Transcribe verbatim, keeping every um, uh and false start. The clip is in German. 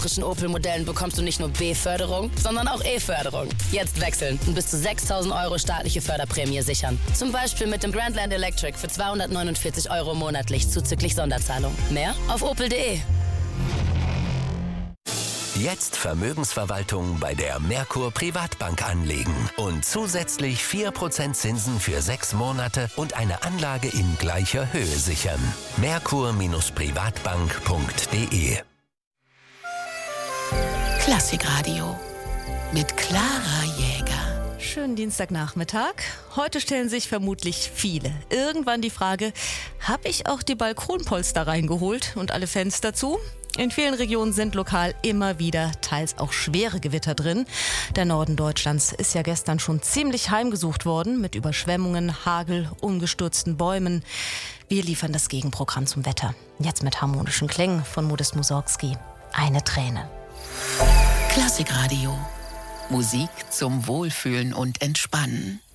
elektrischen Opel-Modellen bekommst du nicht nur B-Förderung, sondern auch E-Förderung. Jetzt wechseln und bis zu sechstausend Euro staatliche Förderprämie sichern. Zum Beispiel mit dem Grandland Electric für zweihundertneunundvierzig Euro monatlich zuzüglich Sonderzahlung. Mehr auf opel punkt de. Jetzt Vermögensverwaltung bei der Merkur Privatbank anlegen und zusätzlich vier Prozent Zinsen für sechs Monate und eine Anlage in gleicher Höhe sichern. merkur Privatbank punkt de. Klassikradio mit Clara Jäger. Schönen Dienstagnachmittag. Heute stellen sich vermutlich viele irgendwann die Frage, habe ich auch die Balkonpolster reingeholt und alle Fenster zu? In vielen Regionen sind lokal immer wieder teils auch schwere Gewitter drin. Der Norden Deutschlands ist ja gestern schon ziemlich heimgesucht worden mit Überschwemmungen, Hagel, umgestürzten Bäumen. Wir liefern das Gegenprogramm zum Wetter. Jetzt mit harmonischen Klängen von Modest Mussorgsky. Eine Träne. Klassikradio. Musik zum Wohlfühlen und Entspannen.